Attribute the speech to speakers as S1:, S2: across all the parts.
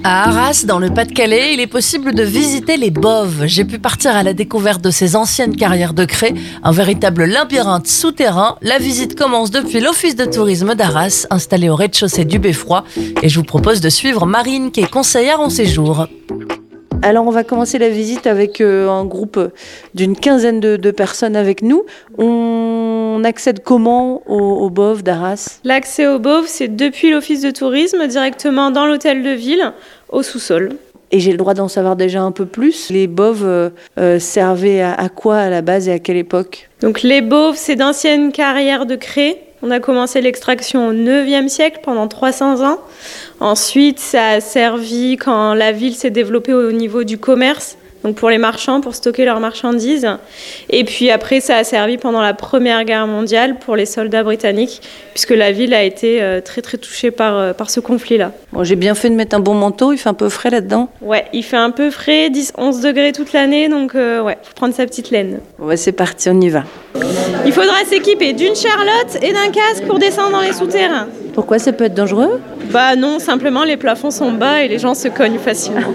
S1: À Arras, dans le Pas-de-Calais, il est possible de visiter les Boves. J'ai pu partir à la découverte de ces anciennes carrières de craie, un véritable labyrinthe souterrain. La visite commence depuis l'Office de tourisme d'Arras, installé au rez-de-chaussée du Beffroi. Et je vous propose de suivre Marine, qui est conseillère en séjour.
S2: Alors on va commencer la visite avec un groupe d'une quinzaine de personnes avec nous. On accède comment aux Boves d'Arras ?
S3: L'accès aux Boves, c'est depuis l'office de tourisme, directement dans l'hôtel de ville, au sous-sol.
S2: Et j'ai le droit d'en savoir déjà un peu plus. Les Boves servaient à quoi à la base et à quelle époque ?
S3: Donc les Boves, c'est d'anciennes carrières de craie. On a commencé l'extraction au 9e siècle, pendant 300 ans. Ensuite, ça a servi quand la ville s'est développée au niveau du commerce, donc pour les marchands, pour stocker leurs marchandises. Et puis après, ça a servi pendant la Première Guerre mondiale pour les soldats britanniques, puisque la ville a été très très touchée par ce conflit-là.
S2: Bon, j'ai bien fait de mettre un bon manteau, il fait un peu frais là-dedans ?
S3: Ouais, il fait un peu frais, 10-11 degrés toute l'année, donc faut prendre sa petite laine.
S2: Ouais, c'est parti, on y va.
S3: Il faudra s'équiper d'une charlotte et d'un casque pour descendre dans les souterrains.
S2: Pourquoi ça peut être dangereux ?
S3: Bah non, simplement les plafonds sont bas et les gens se cognent facilement.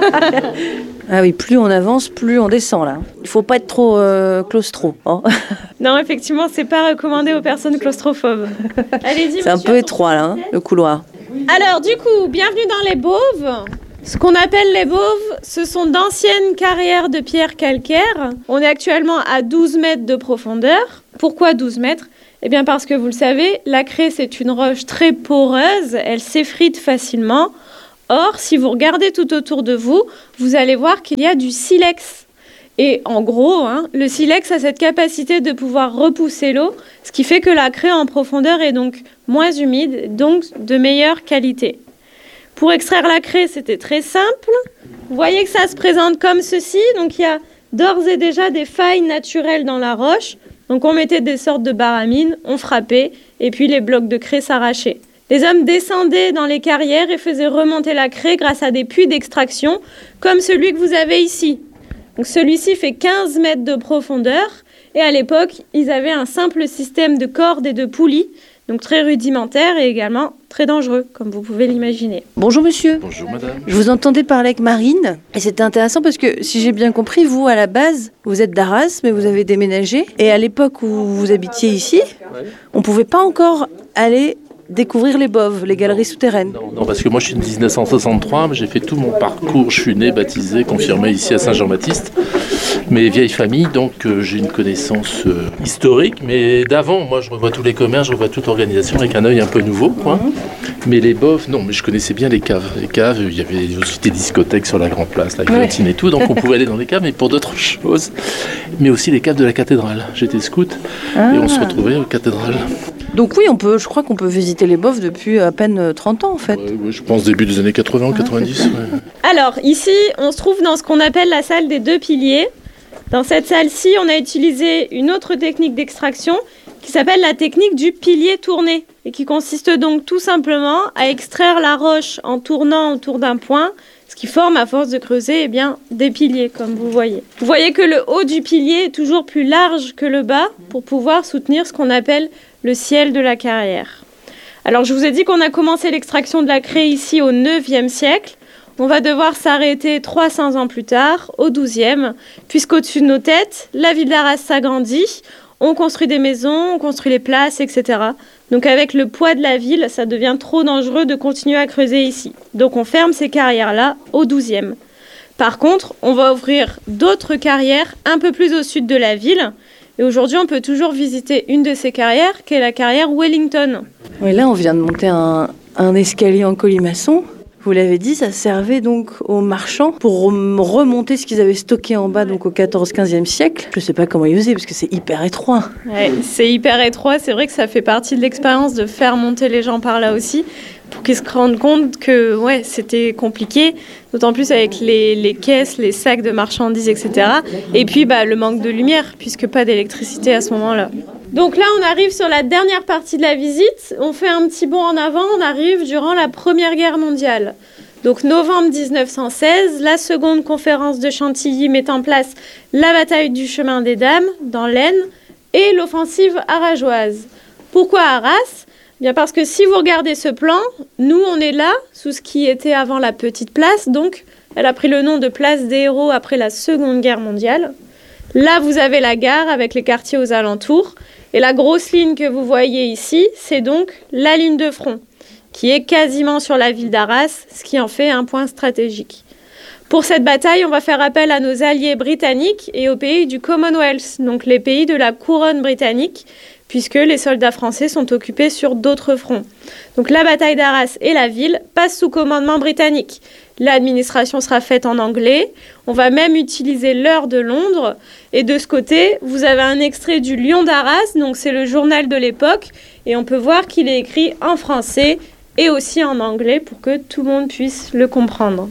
S2: Ah oui, plus on avance, plus on descend là. Il faut pas être trop claustro. Hein.
S3: Non, effectivement, c'est pas recommandé aux personnes claustrophobes. Allez-y,
S2: c'est un peu étroit là, hein, le couloir.
S3: Alors du coup, bienvenue dans les Boves. Ce qu'on appelle les Boves, ce sont d'anciennes carrières de pierre calcaire. On est actuellement à 12 mètres de profondeur. Pourquoi 12 mètres ? Eh bien parce que vous le savez, la craie c'est une roche très poreuse, elle s'effrite facilement. Or, si vous regardez tout autour de vous, vous allez voir qu'il y a du silex. Et en gros, le silex a cette capacité de pouvoir repousser l'eau, ce qui fait que la craie en profondeur est donc moins humide, donc de meilleure qualité. Pour extraire la craie, c'était très simple. Vous voyez que ça se présente comme ceci. Donc il y a d'ores et déjà des failles naturelles dans la roche. Donc on mettait des sortes de baramines, on frappait, et puis les blocs de craie s'arrachaient. Les hommes descendaient dans les carrières et faisaient remonter la craie grâce à des puits d'extraction, comme celui que vous avez ici. Donc celui-ci fait 15 mètres de profondeur, et à l'époque, ils avaient un simple système de cordes et de poulies, donc très rudimentaire et également très dangereux, comme vous pouvez l'imaginer.
S2: Bonjour monsieur.
S4: Bonjour madame.
S2: Je vous entendais parler avec Marine, et c'était intéressant parce que, si j'ai bien compris, vous, à la base, vous êtes d'Arras, mais vous avez déménagé. Et à l'époque où vous habitiez ici, on ne pouvait pas encore aller découvrir les Boves, les galeries souterraines.
S4: Non, parce que moi je suis de 1963, j'ai fait tout mon parcours, je suis né, baptisé, confirmé ici à Saint-Jean-Baptiste. Mes vieilles familles, donc j'ai une connaissance historique, mais d'avant, moi je revois tous les commerces, je revois toute organisation avec un œil un peu nouveau, quoi. Mais les Boves, non, mais je connaissais bien les caves. Les caves, il y avait aussi des discothèques sur la Grand Place, la guillotine et tout, donc on pouvait aller dans les caves, mais pour d'autres choses. Mais aussi les caves de la cathédrale. J'étais scout et on se retrouvait aux cathédrales.
S2: Donc oui, je crois qu'on peut visiter les Boves depuis à peine 30 ans en fait.
S4: Ouais, je pense début des années 80, 90. Ouais.
S3: Alors ici, on se trouve dans ce qu'on appelle la salle des 2 piliers. Dans cette salle-ci, on a utilisé une autre technique d'extraction qui s'appelle la technique du pilier tourné et qui consiste donc tout simplement à extraire la roche en tournant autour d'un point, ce qui forme à force de creuser des piliers, comme vous voyez. Vous voyez que le haut du pilier est toujours plus large que le bas pour pouvoir soutenir ce qu'on appelle le ciel de la carrière. Alors je vous ai dit qu'on a commencé l'extraction de la craie ici au 9e siècle. On va devoir s'arrêter 300 ans plus tard, au 12e, puisqu'au-dessus de nos têtes, la ville d'Arras s'agrandit, on construit des maisons, on construit les places, etc. Donc avec le poids de la ville, ça devient trop dangereux de continuer à creuser ici. Donc on ferme ces carrières-là au 12e. Par contre, on va ouvrir d'autres carrières un peu plus au sud de la ville. Et aujourd'hui, on peut toujours visiter une de ces carrières, qui est la carrière Wellington.
S2: Oui, là, on vient de monter un escalier en colimaçon. Vous l'avez dit, ça servait donc aux marchands pour remonter ce qu'ils avaient stocké en bas, donc au 14-15e siècle. Je ne sais pas comment ils faisaient, parce que c'est hyper étroit.
S3: Ouais, c'est hyper étroit. C'est vrai que ça fait partie de l'expérience de faire monter les gens par là aussi, pour qu'ils se rendent compte que c'était compliqué, d'autant plus avec les caisses, les sacs de marchandises, etc. Et puis le manque de lumière, puisque pas d'électricité à ce moment-là. Donc là, on arrive sur la dernière partie de la visite. On fait un petit bond en avant, on arrive durant la Première Guerre mondiale. Donc novembre 1916, la seconde conférence de Chantilly met en place la bataille du chemin des Dames, dans l'Aisne, et l'offensive arageoise. Pourquoi Arras ? Bien parce que si vous regardez ce plan, nous on est là, sous ce qui était avant la petite place, donc elle a pris le nom de place des héros après la Seconde Guerre mondiale. Là vous avez la gare avec les quartiers aux alentours, et la grosse ligne que vous voyez ici, c'est donc la ligne de front, qui est quasiment sur la ville d'Arras, ce qui en fait un point stratégique. Pour cette bataille, on va faire appel à nos alliés britanniques et aux pays du Commonwealth, donc les pays de la couronne britannique, puisque les soldats français sont occupés sur d'autres fronts. Donc la bataille d'Arras et la ville passent sous commandement britannique. L'administration sera faite en anglais, on va même utiliser l'heure de Londres, et de ce côté, vous avez un extrait du Lion d'Arras, donc c'est le journal de l'époque, et on peut voir qu'il est écrit en français et aussi en anglais pour que tout le monde puisse le comprendre.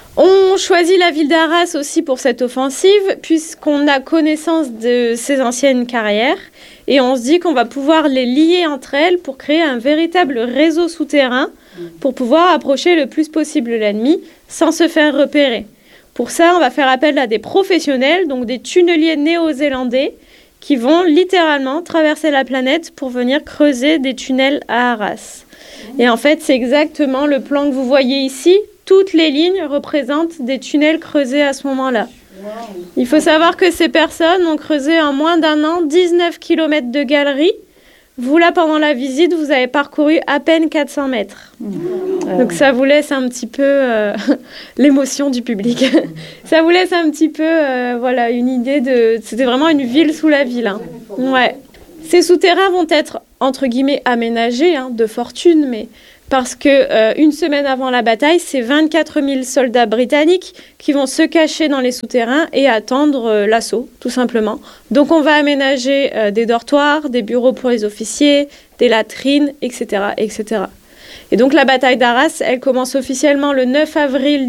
S3: On choisit la ville d'Arras aussi pour cette offensive, puisqu'on a connaissance de ses anciennes carrières, et on se dit qu'on va pouvoir les lier entre elles pour créer un véritable réseau souterrain pour pouvoir approcher le plus possible l'ennemi sans se faire repérer. Pour ça, on va faire appel à des professionnels, donc des tunneliers néo-zélandais, qui vont littéralement traverser la planète pour venir creuser des tunnels à Arras. Et en fait, c'est exactement le plan que vous voyez ici. Toutes les lignes représentent des tunnels creusés à ce moment-là. Il faut savoir que ces personnes ont creusé en moins d'1 an 19 km de galeries. Vous, là, pendant la visite, vous avez parcouru à peine 400 mètres. Donc ça vous laisse un petit peu l'émotion du public. Ça vous laisse un petit peu voilà, une idée de... C'était vraiment une ville sous la ville. Hein. Ouais. Ces souterrains vont être, entre guillemets, aménagés, hein, de fortune, mais... Parce que une semaine avant la bataille, c'est 24 000 soldats britanniques qui vont se cacher dans les souterrains et attendre l'assaut, tout simplement. Donc on va aménager des dortoirs, des bureaux pour les officiers, des latrines, etc., etc. Et donc la bataille d'Arras, elle commence officiellement le 9 avril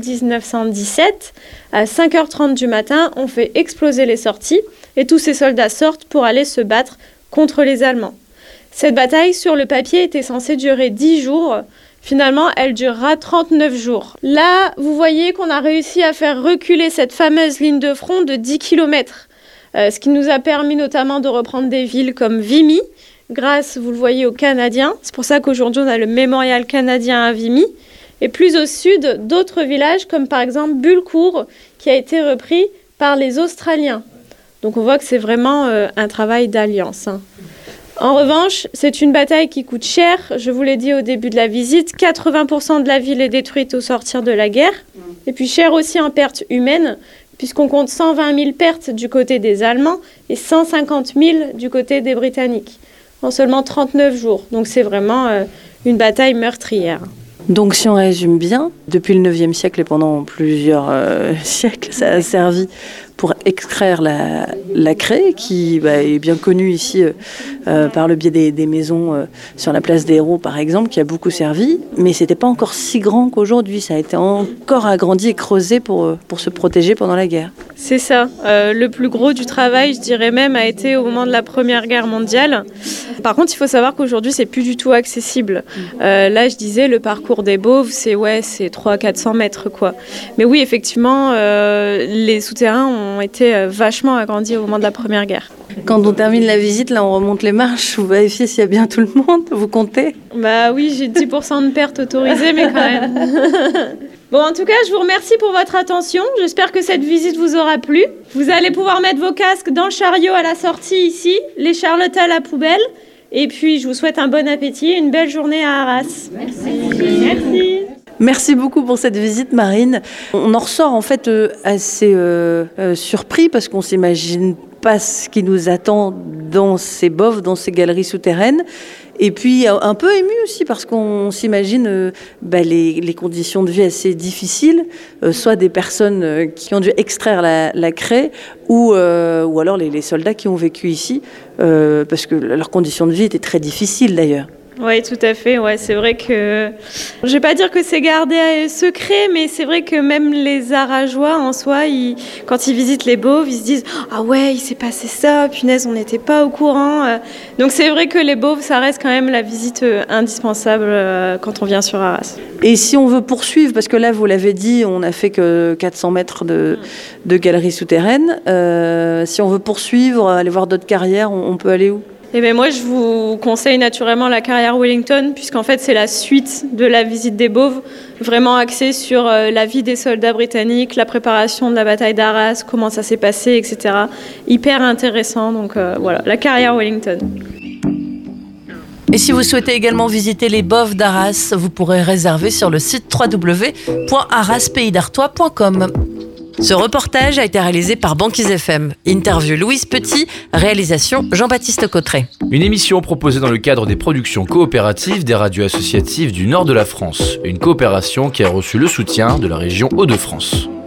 S3: 1917. À 5h30 du matin, on fait exploser les sorties et tous ces soldats sortent pour aller se battre contre les Allemands. Cette bataille, sur le papier, était censée durer 10 jours. Finalement, elle durera 39 jours. Là, vous voyez qu'on a réussi à faire reculer cette fameuse ligne de front de 10 km, ce qui nous a permis notamment de reprendre des villes comme Vimy, grâce, vous le voyez, aux Canadiens. C'est pour ça qu'aujourd'hui, on a le mémorial canadien à Vimy. Et plus au sud, d'autres villages, comme par exemple Bulcourt, qui a été repris par les Australiens. Donc on voit que c'est vraiment un travail d'alliance, hein. En revanche, c'est une bataille qui coûte cher. Je vous l'ai dit au début de la visite, 80% de la ville est détruite au sortir de la guerre. Et puis cher aussi en pertes humaines, puisqu'on compte 120 000 pertes du côté des Allemands et 150 000 du côté des Britanniques, en seulement 39 jours. Donc c'est vraiment une bataille meurtrière.
S2: Donc si on résume bien, depuis le 9e siècle et pendant plusieurs siècles, ça a servi pour extraire la craie, qui est bien connue ici par le biais des maisons sur la place des Héros, par exemple, qui a beaucoup servi. Mais ce n'était pas encore si grand qu'aujourd'hui. Ça a été encore agrandi et creusé pour se protéger pendant la guerre.
S3: C'est ça. Le plus gros du travail, je dirais même, a été au moment de la Première Guerre mondiale. Par contre, il faut savoir qu'aujourd'hui, c'est plus du tout accessible. Là, je disais, le parcours des Bauves, c'est 300-400 mètres, quoi. Mais oui, effectivement, les souterrains ont été vachement agrandis au moment de la Première Guerre.
S2: Quand on termine la visite, là, on remonte les marches, vous vérifiez s'il y a bien tout le monde, vous comptez ?
S3: Bah oui, j'ai 10% de pertes autorisées, mais quand même. Bon, en tout cas, je vous remercie pour votre attention. J'espère que cette visite vous aura plu. Vous allez pouvoir mettre vos casques dans le chariot à la sortie ici, les charlottes à la poubelle. Et puis, je vous souhaite un bon appétit et une belle journée à Arras. Merci.
S2: Merci beaucoup pour cette visite, Marine. On en ressort en fait assez surpris parce qu'on s'imagine pas ce qui nous attend dans ces boves, dans ces galeries souterraines. Et puis un peu ému aussi parce qu'on s'imagine les conditions de vie assez difficiles, soit des personnes qui ont dû extraire la craie ou alors les soldats qui ont vécu ici, parce que leurs conditions de vie étaient très difficiles d'ailleurs.
S3: Oui, tout à fait. Ouais, c'est vrai que... Je ne vais pas dire que c'est gardé secret, mais c'est vrai que même les Arageois, en soi, quand ils visitent les Bauves, ils se disent « Ah ouais, il s'est passé ça, punaise, on n'était pas au courant. » Donc c'est vrai que les Bauves, ça reste quand même la visite indispensable quand on vient sur Arras.
S2: Et si on veut poursuivre, parce que là, vous l'avez dit, on n'a fait que 400 mètres de galeries souterraines. Si on veut poursuivre, aller voir d'autres carrières, on peut aller où ?
S3: Et bien moi, je vous conseille naturellement la carrière Wellington, puisqu'en fait, c'est la suite de la visite des Bauves, vraiment axée sur la vie des soldats britanniques, la préparation de la bataille d'Arras, comment ça s'est passé, etc. Hyper intéressant, donc voilà, la carrière Wellington.
S1: Et si vous souhaitez également visiter les Bauves d'Arras, vous pourrez réserver sur le site www.arraspaysdartois.com. Ce reportage a été réalisé par Banquise FM. Interview Louise Petit, réalisation Jean-Baptiste Cotret.
S5: Une émission proposée dans le cadre des productions coopératives des radios associatives du nord de la France. Une coopération qui a reçu le soutien de la région Hauts-de-France.